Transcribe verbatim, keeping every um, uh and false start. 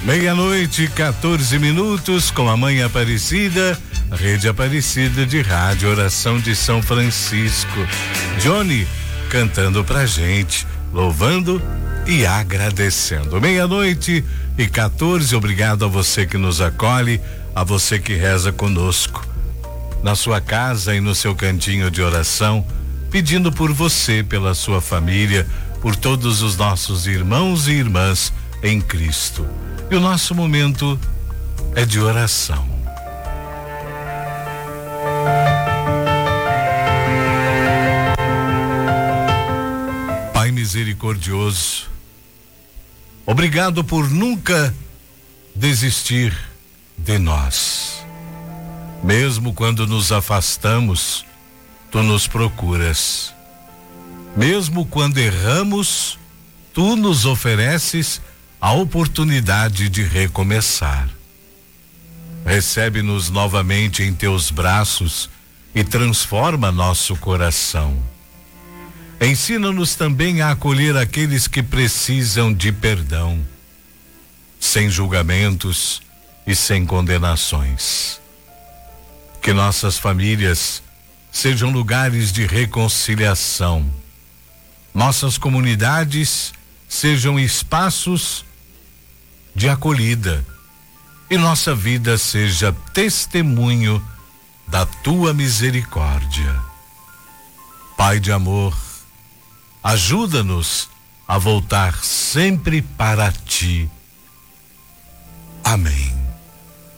Meia-noite, quatorze minutos, com a Mãe Aparecida, a Rede Aparecida de Rádio Oração de São Francisco. Johnny cantando pra gente, louvando e agradecendo. Meia-noite e quatorze, obrigado a você que nos acolhe, a você que reza conosco. Na sua casa e no seu cantinho de oração, pedindo por você, pela sua família, por todos os nossos irmãos e irmãs em Cristo. E o nosso momento é de oração. Pai misericordioso, obrigado por nunca desistir de nós. Mesmo quando nos afastamos, tu nos procuras. Mesmo quando erramos, tu nos ofereces a oportunidade de recomeçar. Recebe-nos novamente em teus braços e transforma nosso coração. Ensina-nos também a acolher aqueles que precisam de perdão, sem julgamentos e sem condenações. Que nossas famílias sejam lugares de reconciliação. Nossas comunidades sejam espaços de acolhida e nossa vida seja testemunho da tua misericórdia. Pai de amor, ajuda-nos a voltar sempre para ti. Amém.